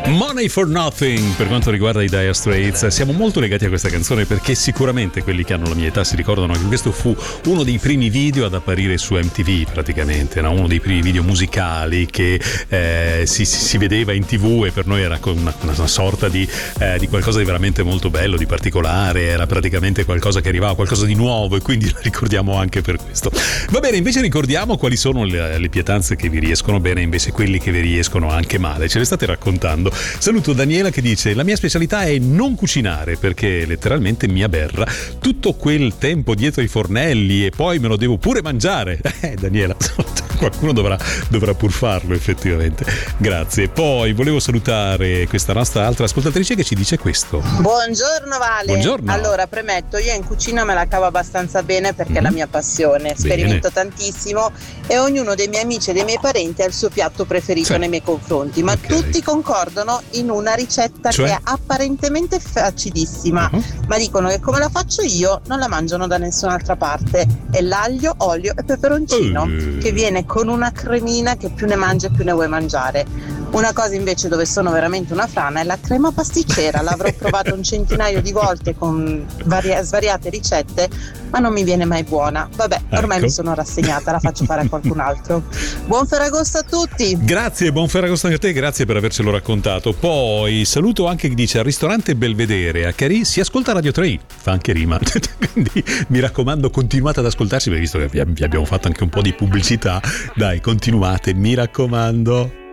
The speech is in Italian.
Money for Nothing per quanto riguarda i Dire Straits. Siamo molto legati a questa canzone perché sicuramente quelli che hanno la mia età si ricordano che questo fu uno dei primi video ad apparire su MTV, praticamente, no? Uno dei primi video musicali che si vedeva in TV, e per noi era una sorta di qualcosa di veramente molto bello, di particolare. Era praticamente qualcosa che arrivava, qualcosa di nuovo, e quindi la ricordiamo anche per questo. Va bene, invece ricordiamo quali sono le pietanze che vi riescono bene, invece quelli che vi riescono anche male. Ce le state raccontando. Saluto Daniela che dice: la mia specialità è non cucinare perché letteralmente mi aberra tutto quel tempo dietro i fornelli e poi me lo devo pure mangiare. Daniela, qualcuno dovrà pur farlo effettivamente. Grazie. Poi volevo salutare questa nostra altra ascoltatrice che ci dice questo. Buongiorno Vale. Buongiorno. Allora, premetto, io in cucina me la cavo abbastanza bene perché è la mia passione, sperimento tantissimo e ognuno dei miei amici e dei miei parenti ha il suo piatto preferito nei miei confronti, ma tutti concordano in una ricetta che è apparentemente facilissima, ma dicono che come la faccio io non la mangiano da nessun'altra parte. È l'aglio, olio e peperoncino che viene con una cremina che più ne mangi e più ne vuoi mangiare. Una cosa invece dove sono veramente una frana è la crema pasticcera. L'avrò provato un centinaio di volte con svariate ricette, ma non mi viene mai buona. Vabbè, ormai mi sono rassegnata, la faccio fare a qualcun altro. Buon Ferragosto a tutti. Grazie, buon Ferragosto anche a te, grazie per avercelo raccontato. Poi saluto anche chi dice: al ristorante Belvedere a Carì si ascolta Radio 3, fa anche rima. Quindi mi raccomando, continuate ad ascoltarci, perché visto che vi abbiamo fatto anche un po' di pubblicità, dai, continuate, mi raccomando.